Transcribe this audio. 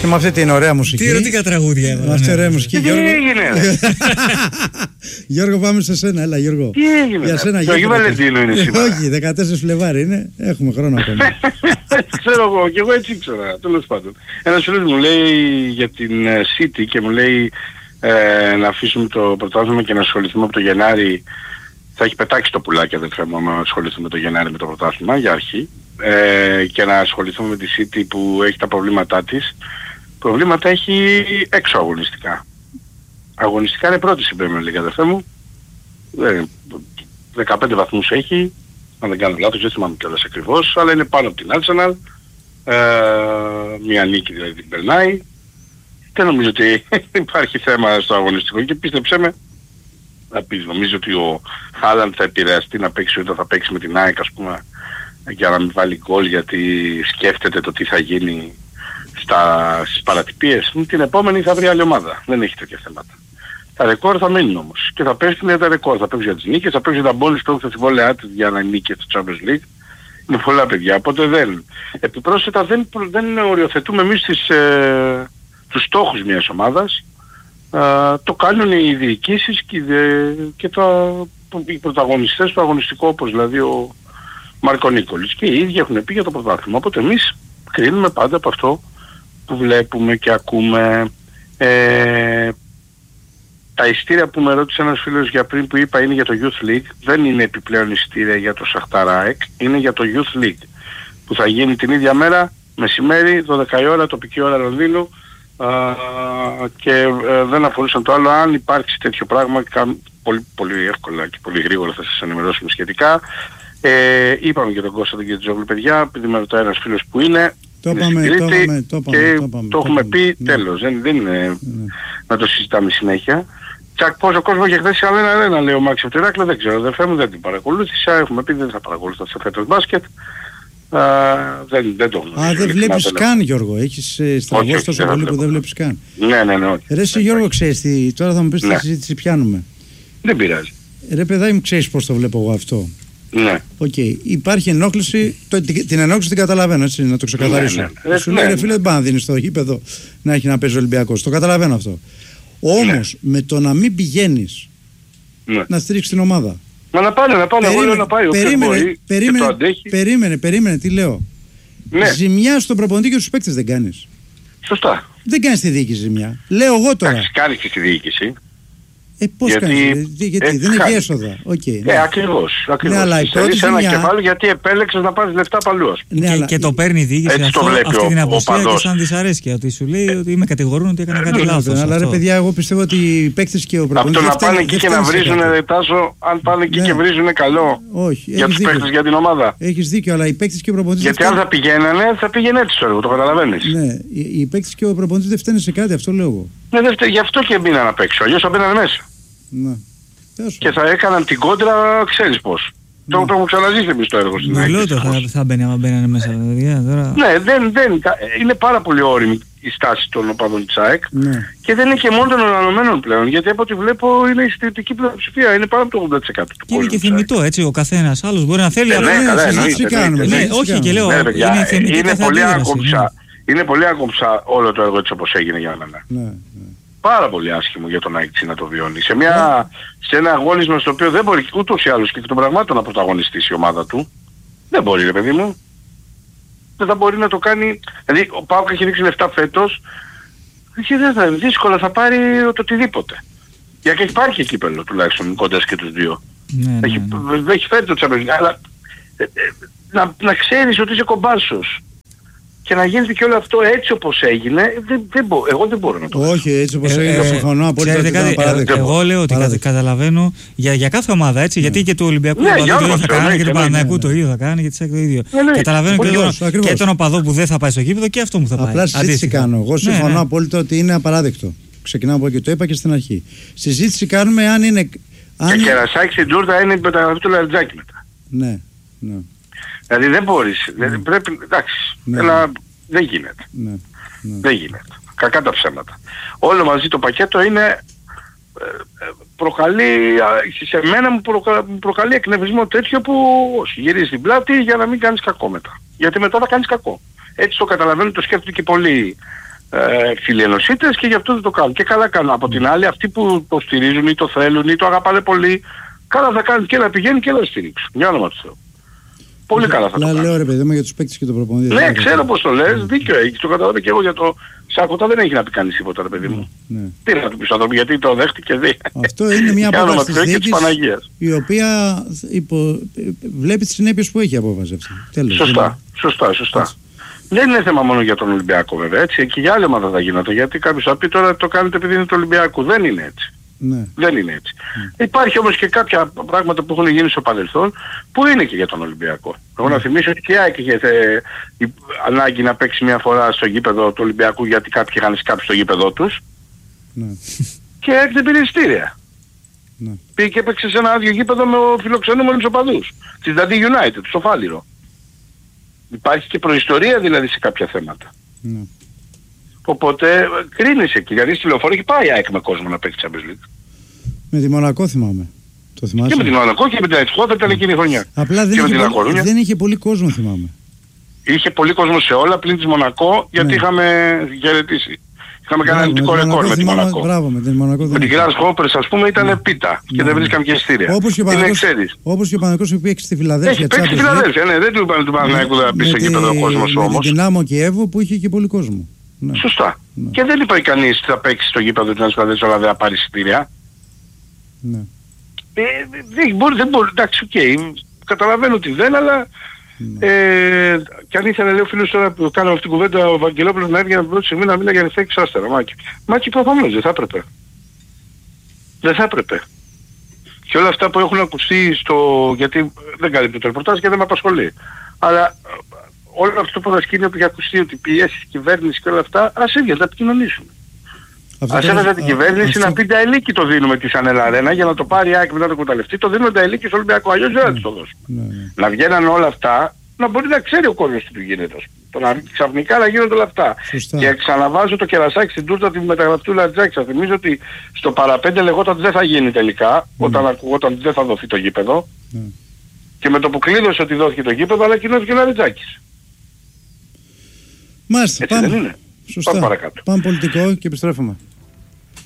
με αυτή την ωραία μουσική. Τι ερωτικά τραγούδια έβαλα. Με αυτή την ωραία μουσική, Τι Γιώργο. έγινε? Γιώργο, πάμε σε σένα, έλα Γιώργο. Τι έγινε? Για σένα, Το Αγίου Βαλεντίνου είναι σήμερα. Όχι, 14 Φλεβάρι είναι, έχουμε χρόνο ακόμα. Ξέρω εγώ, και εγώ έτσι ήξερα, τέλος πάντων. Ένας φίλος μου λέει για την City και μου λέει να αφήσουμε το πρωτάθλημα και να ασχοληθούμε από το Γενάρη. Θα έχει πετάξει το πουλάκι, αδερφέ μου, να ασχοληθούμε το Γενάρη με το πρωτάθλημα για αρχή, και να ασχοληθούμε με τη City που έχει τα προβλήματά της. Προβλήματα έχει έξω αγωνιστικά. Αγωνιστικά είναι πρώτη στην Premier League, αδερφέ μου. 15 βαθμούς έχει, αν δεν κάνω λάθος, δεν θυμάμαι κιόλας ακριβώς, αλλά είναι πάνω από την Arsenal. Μια νίκη δηλαδή την περνάει. Δεν νομίζω ότι υπάρχει θέμα στο αγωνιστικό και πίστεψέ με, νομίζω ότι ο Χάλαντ θα επηρεαστεί να παίξει όταν θα παίξει με την ΑΕΚ, ας πούμε, για να μην βάλει γκολ γιατί σκέφτεται το τι θα γίνει στις παρατυπίες. Την επόμενη θα βρει άλλη ομάδα. Δεν έχει τέτοια θέματα. Τα ρεκόρ θα μείνουν όμως. Και θα παίξουν για τα ρεκόρ. Θα παίξουν για τις νίκες, θα παίξουν για τα μπόνους που έχουν στα συμβόλαιά τους για να νίκες στο Champions League. Είναι πολλά παιδιά, οπότε δεν. Επιπρόσθετα δεν οριοθετούμε εμείς τους στόχους μιας ομάδας. Το κάνουν οι διοικήσεις και οι πρωταγωνιστές του αγωνιστικού, όπως δηλαδή ο Μάρκο Νίκολης. Και οι ίδιοι έχουν πει για το πρωτάθλημα. Οπότε εμείς κρίνουμε πάντα από αυτό που βλέπουμε και ακούμε. Τα ειστήρια που με ρώτησε ένας φίλος για πριν που είπα είναι για το Youth League, δεν είναι επιπλέον ειστήρια για το Σαχτάρ ΑΕΚ, είναι για το Youth League που θα γίνει την ίδια μέρα, μεσημέρι, 12 η ώρα, τοπική ώρα Λονδίνου, και δεν αφορούσαν το άλλο. Αν υπάρξει τέτοιο πράγμα, πολύ, πολύ εύκολα και πολύ γρήγορα θα σας ενημερώσουμε σχετικά. Είπαμε και τον Κώστα τον Κετζόγλου, παιδιά, επειδή με ρωτάει ένας φίλος που είναι, το έχουμε πει, τέλος, δεν είναι να το συζητάμε συνέχεια. Πόσο κόσμο είχε χθες ένα λέει ο Μάξι από το Ηράκλειο, δεν ξέρω, αδερφέ μου, δεν την παρακολούθησα, έχουμε πει δεν θα παρακολουθώ σε φέτος μπάσκετ. Δεν το γνωρίζω. Δεν βλέπεις καν, Γιώργο, έχεις στραβώσει τόσο πολύ που δεν βλέπεις καν. Ναι. Ρε εσύ Γιώργο, ξέρεις τι, τώρα θα μου πεις τη συζήτηση πιάνουμε. Δεν πειράζει. Ρε παιδάκι μου, ξέρεις πώς το βλέπω εγώ αυτό. Ναι. Υπάρχει ενόχληση, την ενόχληση την καταλαβαίνω, έτσι, να το ξεκαθαρίσω. Σου λέει ρε φίλε, δεν πάει να δίνεις στο γήπεδο να έχει να παίζει ο Ολυμπιακός. Το καταλαβαίνω αυτό. Όμως με το να μην πηγαίνεις να στηρίξεις την ομάδα. Μα να πάνε, εγώ λέω να πάει. Περίμενε, τι λέω. Ζημιά στον προπονητή και στους παίκτες δεν κάνεις. Σωστά. Δεν κάνεις τη διοίκηση ζημιά. Λέω εγώ τώρα. Κάνεις και τη διοίκηση. Πώς κάνεις, γιατί δεν έχει έσοδα. Ακριβώς. Ναι, αλλά Θέλεις ένα κεφάλαιο γιατί επέλεξες να πάρεις λεφτά παλιώς. Και το παίρνει η διοίκηση αυτή την αποσία και σαν δυσαρέσκεια. Ότι σου λέει ότι με κατηγορούν ότι έκανα κάτι λάθος. Αλλά ρε παιδιά, εγώ πιστεύω ότι οι παίκτες και ο προπονητής. Αυτό να πάνε εκεί και να βρίζουν, Τάσο, αν πάνε εκεί και βρίζουν καλό για τους παίκτες, για την ομάδα. Έχεις δίκιο, αλλά οι παίκτες και ο προπονητής. Γιατί αν θα πηγαίνανε, θα πήγαινε έτσι το έργο, το καταλαβαίνεις. Ναι, οι παίκτες και ο προπονητής δεν φταίνουν σε κάτι, αυτό λέω εγώ. Γι' αυτό και μπήκαν απ' έξω, αλλιώς θα μπαίνανε μέσα. Ναι. Και θα έκαναν την κόντρα, ξέρεις πώς. Το έχουμε ξαναζήσει εμείς το έργο στην Ελλάδα. Θα μπαίνει άμα μπαίνανε μέσα. Ναι, δεν. Είναι πάρα πολύ όριμη η στάση των οπαδών της ΑΕΚ και δεν είναι και μόνο των οργανωμένων πλέον, γιατί από ό,τι βλέπω είναι η συντηρητική πλειοψηφία, είναι πάνω από το 80% του κόσμου. Και είναι και θυμητό, έτσι, ο καθένας άλλος μπορεί να θέλει. Όχι, και λέω, είναι θεμητή κάθε αντίδραση. Είναι πολύ άκομψα όλο το έργο έτσι όπως έγινε για μένα. Πάρα πολύ άσχημο για τον ΑΕΚ να το βιώνει. Σε ένα αγώνισμα στο οποίο δεν μπορεί ούτως ή άλλως και των πραγμάτων να πρωταγωνιστήσει η ομάδα του. Δεν μπορεί ρε παιδί μου. Δεν θα μπορεί να το κάνει. Δηλαδή ο ΠΑΟΚ έχει ρίξει λεφτά φέτος και δεν θα είναι δύσκολα, θα πάρει το οτιδήποτε. Γιατί έχει πάρει και κύπελλο τουλάχιστον κοντά και τους δύο. Έχει φέρει το Champions League, αλλά να ξέρεις ότι είσαι κομπάσος. Και να γίνεται και όλο αυτό έτσι όπως έγινε, εγώ δεν μπορώ να το πω. Όχι, έτσι όπως έγινε, συμφωνώ απόλυτα. Εγώ λέω ότι καταλαβαίνω για κάθε ομάδα, έτσι, γιατί και του Ολυμπιακού το ίδιο θα κάνει, και του Παναθηναϊκού το ίδιο θα κάνει, και της ΑΕΚ το ίδιο. Καταλαβαίνω και τον οπαδό που δεν θα πάει στο γήπεδο και αυτό μου θα πάει. Απλά συζήτηση κάνω. Εγώ συμφωνώ απόλυτα ότι είναι απαράδεκτο. Ξεκινάω από εκεί, το είπα και στην αρχή. Συζήτηση κάνουμε αν είναι. Και κερασάκι στην τούρτα είναι η μεταγραφή του Λαριτζάκη μετά. Ναι. Δηλαδή δεν μπορείς, πρέπει, εντάξει, αλλά δεν γίνεται. Δεν γίνεται. Κακά τα ψέματα. Όλο μαζί το πακέτο είναι, προκαλεί, σε μένα μου προκαλεί εκνευρισμό τέτοιο που γυρίζει την πλάτη για να μην κάνεις κακό μετά. Γιατί μετά θα κάνεις κακό. Έτσι το καταλαβαίνω, το σκέφτονται και πολλοί φιλενοσίτες και γι' αυτό δεν το κάνουν. Και καλά κάνουν. Από την άλλη, αυτοί που το στηρίζουν ή το θέλουν ή το αγαπάνε πολύ, καλά θα κάνουν και να πηγαίνουν και να στηρίξουν. Για όνομα του Θεού. Πολύ καλά θα το κάνουν. Λέω ρε παιδί μου για τους παίκτες και το προπονητή. Ναι, ξέρω πώς το λες, δίκιο έχεις. Το καταλαβαίνω και εγώ για το Σάκοτα, δεν έχει να πει κανείς τίποτα ρε παιδί μου. Τι να του πεις άνθρωπο, γιατί το δέχτηκε δει. Αυτό είναι μια απόφαση της διοίκησης η οποία βλέπει τις συνέπειες που έχει η απόφαση αυτή. Σωστά. Δεν είναι θέμα μόνο για τον Ολυμπιακό βέβαια, έτσι, και για άλλη ομάδα θα γίνεται, γιατί κάποιος θα πει τώρα το κάνετε επειδή είναι του Ολυμπιακού. Δεν είναι έτσι. Ναι. Δεν είναι έτσι. Υπάρχει όμως και κάποια πράγματα που έχουν γίνει στο παρελθόν που είναι και για τον Ολυμπιακό. Εγώ να θυμίσω ότι και η ΑΕΚ είχε ανάγκη να παίξει μια φορά στο γήπεδο του Ολυμπιακού γιατί κάποιοι είχαν σκάψει στο γήπεδο τους και έκτη πήρε εισιτήρια. Πήγε και έπαιξε σε ένα άδειο γήπεδο με φιλοξενούμενους οπαδούς. Της Dundee United, στο Φάληρο. Υπάρχει και προϊστορία δηλαδή σε κάποια θέματα. Οπότε κρίνεσαι εκεί, γιατί στη Λεωφόρο έχει πάει η ΑΕΚ με κόσμο να παίξει Champions League. Με τη Μονακό θυμάμαι. Το θυμάσαι? Και με τη Μονακό και με την Αιτχόφερ ήταν εκείνη η χρονιά. Απλά δεν είχε πολύ κόσμο θυμάμαι. Είχε πολύ κόσμο σε όλα πλην της Μονακό γιατί είχαμε χαιρετήσει. Είχαμε κάνει αρνητικό ρεκόρ με τη Μονακό. Μπράβο, με την Μονακό. Με την Grasshoppers ας πούμε ήταν πίτα και δεν βρίσκαμε και εισιτήρια. Όπως και ο Παναθηναϊκός που παίξει στη Φιλαδέλφια. Έχει παίξει στη Φιλαδέλφια, ναι, δεν του είπαν του Παναθηναϊκού να πει στο γήπεδο ο κόσμος όμως. Με την Δυνάμο Κιέβο που είχε και πολύ κόσμο. Σωστά. Και δεν είπε κανείς θα παίξει στο γήπεδο της Φιλαδέλφια αλλά δεν θα πάρει εισιτήρια. Δεν μπορεί, εντάξει, καταλαβαίνω ότι δεν, αλλά και αν ήθελε, λέει ο φίλος τώρα που κάναμε αυτήν την κουβέντα, ο Βαγγελόπουλος να έβγαινε από την πρώτη στιγμή να μιλάει για ρηθέξεις άστερα, Μάκη προφανώς δεν θα έπρεπε. Δεν θα έπρεπε. Και όλα αυτά που έχουν ακουστεί γιατί δεν καλύπτει το ρεπορτάζ και δεν με απασχολεί. Αλλά όλο αυτό το προσκήνιο που έχει ακουστεί ότι πιέσεις κυβέρνηση και όλα αυτά, ας έβγαινε να επικοινωνήσουν. Ας έβγαινε την κυβέρνηση να πει τα ελίκη το δίνουμε τη Σανέλα Αρένα για να το πάρει η ΑΕΚ μετά το εκμεταλλευτεί, το δίνουμε τα ελίκη στο Ολυμπιακό, αλλιώς δεν θα της το δώσουμε. Να βγαίναν όλα αυτά, να μπορεί να ξέρει ο κόσμος τι του γίνεται. Το να ξαφνικά να γίνονται όλα αυτά. Και ξαναβάζω το κερασάκι στην τούρτα τη μεταγραφή του Λατζάκη. Θυμίζω ότι στο παραπέντε λεγόταν ότι δεν θα γίνει τελικά, όταν ακουγόταν ότι δεν θα δοθεί το γήπεδο. Και με το που κλείδωσε ότι δόθηκε το γήπεδο, αλλά κοινώθηκε ο Λατζάκης. Μάλιστα, έτσι δεν είναι? Σωστά. Πάμε παρακάτω. Πάμε πολιτικό και επιστρέφουμε.